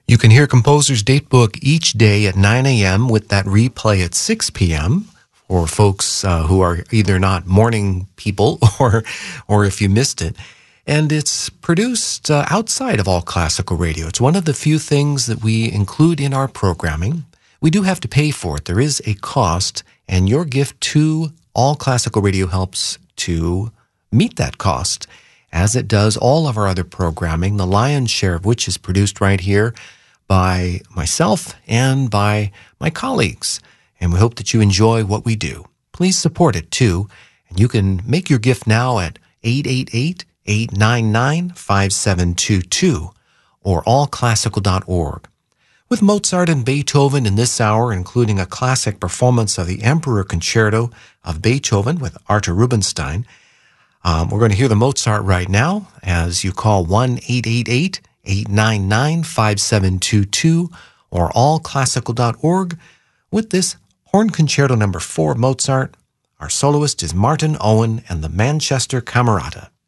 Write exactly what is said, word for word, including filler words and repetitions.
You can hear Composer's Datebook each day at nine a.m. with that replay at six p.m. for folks uh, who are either not morning people or or if you missed it. And it's produced uh, outside of All Classical Radio. It's one of the few things that we include in our programming. We do have to pay for it. There is a cost, and your gift to All Classical Radio helps to meet that cost, as it does all of our other programming, the lion's share of which is produced right here by myself and by my colleagues. And we hope that you enjoy what we do. Please support it, too. And you can make your gift now at eight eight eight, eight nine nine, five seven two two or all classical dot org. With Mozart and Beethoven in this hour, including a classic performance of the Emperor Concerto of Beethoven with Arthur Rubinstein, um, we're going to hear the Mozart right now as you call one eight eight eight, eight nine nine, five seven two two or all classical dot org with this Horn Concerto number four Mozart. Our soloist is Martin Owen and the Manchester Camerata.